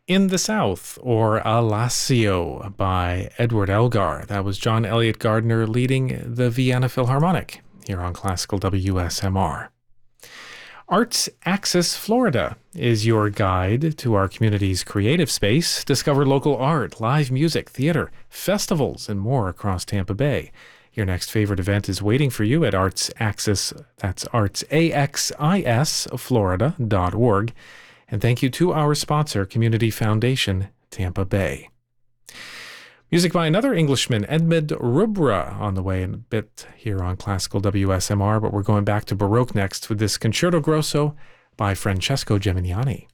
In the South, or Alassio by Edward Elgar. That was John Elliott Gardner leading the Vienna Philharmonic here on Classical WSMR. Arts Axis Florida is your guide to our community's creative space. Discover local art, live music, theater, festivals, and more across Tampa Bay. Your next favorite event is waiting for you at Arts Axis, that's artsaxisflorida.org. And thank you to our sponsor, Community Foundation, Tampa Bay. Music by another Englishman, Edmund Rubra, on the way in a bit here on Classical WSMR, but we're going back to Baroque next with this Concerto Grosso by Francesco Geminiani.